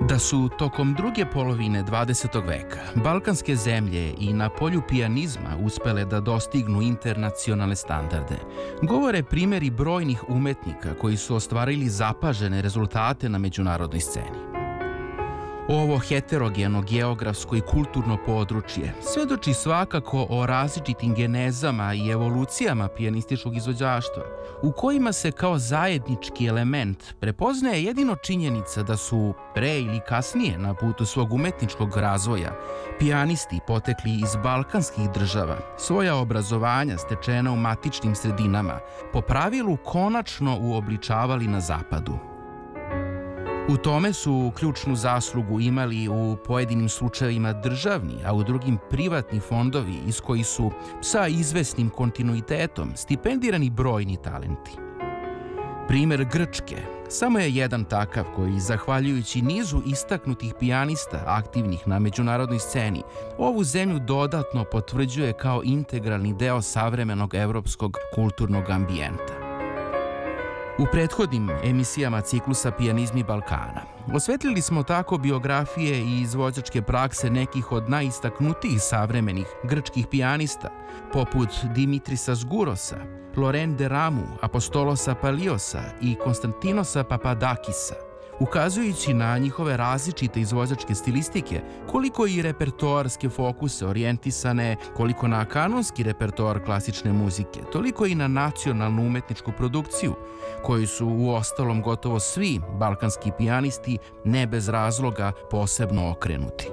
Da su tokom druge polovine 20. veka balkanske zemlje i na polju pijanizma uspele da dostignu internacionalne standarde, govore primjeri brojnih umetnika koji su ostvarili zapažene rezultate na međunarodnoj sceni. Ovo heterogeno geografsko i kulturno područje svedoči svakako o različitim genezama i evolucijama pijanističkog izvođaštva, u kojima se kao zajednički element prepoznaje jedino činjenica da su pre ili kasnije na putu svog umetničkog razvoja pijanisti potekli iz balkanskih država, svoja obrazovanja stečena u matičnim sredinama po pravilu konačno uobličavali na zapadu. U tome su ključnu zaslugu imali u pojedinim slučajevima državni, a u drugim privatni fondovi iz kojih su sa izvesnim kontinuitetom stipendirani brojni talenti. Primer Grčke samo je jedan takav koji, zahvaljujući nizu istaknutih pijanista aktivnih na međunarodnoj sceni, ovu zemlju dodatno potvrđuje kao integralni deo savremenog evropskog kulturnog ambijenta. U prethodnim emisijama ciklusa Pijanizmi Balkana osvetlili smo tako biografije i izvođačke prakse nekih od najistaknutijih savremenih grčkih pijanista, poput Dimitrisa Zgurosa, Loren de Ramu, Apostolosa Paliosa i Konstantinosa Papadakisa, ukazujući na njihove različite izvođačke stilistike, koliko i repertoarske fokuse orijentisane, koliko na kanonski repertoar klasične muzike, toliko i na nacionalnu umetničku produkciju, koju su u ostalom gotovo svi balkanski pijanisti ne bez razloga posebno okrenuti.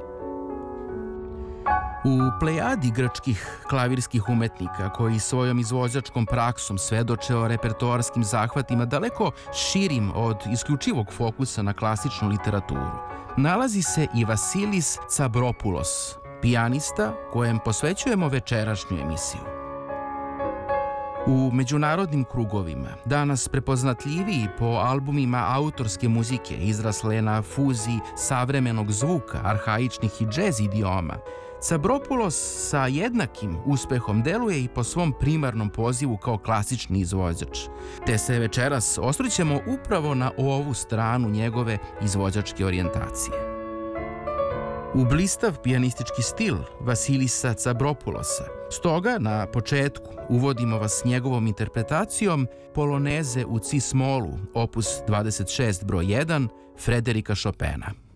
U plejadi grčkih klavirskih umetnika koji svojom izvođačkom praksom svedoče o repertoarskim zahvatima daleko širim od isključivog fokusa na klasičnu literaturu, nalazi se i Vasilis Tsabropoulos, pijanista kojem posvećujemo večerašnju emisiju. U međunarodnim krugovima, danas prepoznatljiviji po albumima autorske muzike izrasle na fuziji savremenog zvuka, arhaičnih i džez idioma, Tsabropoulos sa jednakim uspehom deluje i po svom primarnom pozivu kao klasični izvođač, te se večeras osvrćemo upravo na ovu stranu njegove izvođačke orijentacije. U blistav pijanistički stil Vasilisa Tsabropoulosa, stoga na početku uvodimo vas njegovom interpretacijom poloneze u cis-molu, opus 26 broj 1 Frederika Chopina.